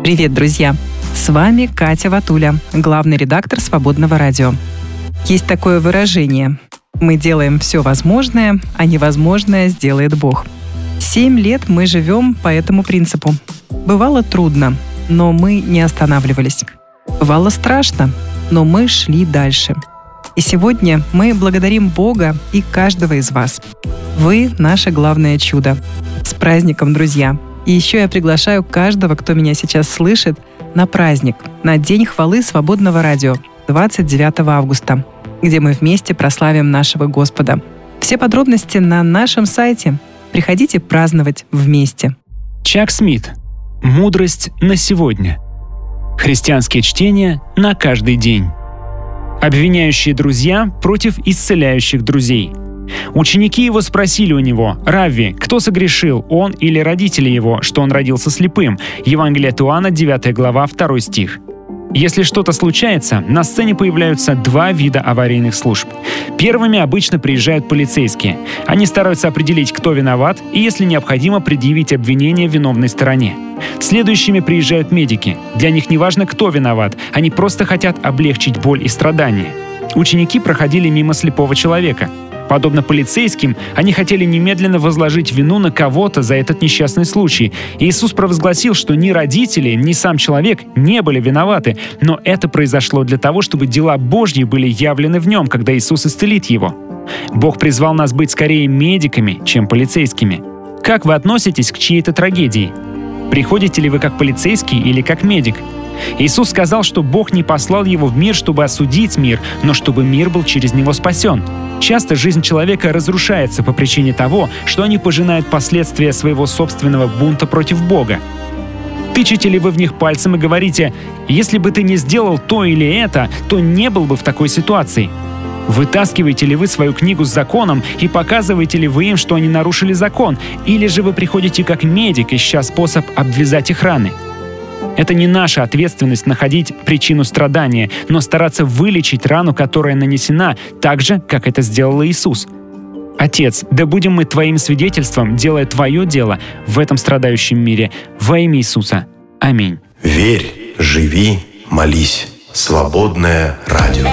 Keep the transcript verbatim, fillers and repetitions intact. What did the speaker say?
Привет, друзья! С вами Катя Ватуля, главный редактор «Свободного радио». Есть такое выражение: мы делаем все возможное, а невозможное сделает Бог. Семь лет мы живем по этому принципу. Бывало трудно, но мы не останавливались. Бывало страшно, но мы шли дальше. И сегодня мы благодарим Бога и каждого из вас. Вы — наше главное чудо. С праздником, друзья! И еще я приглашаю каждого, кто меня сейчас слышит, на праздник, на День хвалы Свободного радио, двадцать девятого августа, где мы вместе прославим нашего Господа. Все подробности на нашем сайте. Приходите праздновать вместе. Чак Смит. Мудрость на сегодня. Христианские чтения на каждый день. Обвиняющие друзья против исцеляющих друзей. Ученики его спросили у него: «Равви, кто согрешил, он или родители его, что он родился слепым?» Евангелие от Иоанна, девятая глава, второй стих. Если что-то случается, на сцене появляются два вида аварийных служб. Первыми обычно приезжают полицейские. Они стараются определить, кто виноват, и, если необходимо, предъявить обвинение виновной стороне. Следующими приезжают медики. Для них не важно, кто виноват, они просто хотят облегчить боль и страдания. Ученики проходили мимо слепого человека. Подобно полицейским, они хотели немедленно возложить вину на кого-то за этот несчастный случай. Иисус провозгласил, что ни родители, ни сам человек не были виноваты, но это произошло для того, чтобы дела Божьи были явлены в нем, когда Иисус исцелит его. Бог призвал нас быть скорее медиками, чем полицейскими. Как вы относитесь к чьей-то трагедии? Приходите ли вы как полицейский или как медик? Иисус сказал, что Бог не послал его в мир, чтобы осудить мир, но чтобы мир был через него спасен. Часто жизнь человека разрушается по причине того, что они пожинают последствия своего собственного бунта против Бога. Тычете ли вы в них пальцем и говорите: «Если бы ты не сделал то или это, то не был бы в такой ситуации»? Вытаскиваете ли вы свою книгу с законом и показываете ли вы им, что они нарушили закон? Или же вы приходите как медик, ища способ обвязать их раны? Это не наша ответственность находить причину страдания, но стараться вылечить рану, которая нанесена, так же, как это сделал Иисус. Отец, да будем мы Твоим свидетельством, делая Твое дело в этом страдающем мире. Во имя Иисуса. Аминь. Верь, живи, молись. Свободное радио.